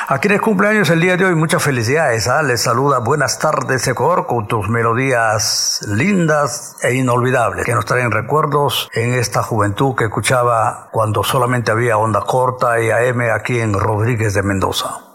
A quienes cumpleaños el día de hoy, muchas felicidades. Les saluda Buenas tardes Ecuador con tus melodías lindas e inolvidables que nos traen recuerdos en esta juventud que escuchaba cuando solamente había onda corta y AM aquí en Rodríguez de Mendoza.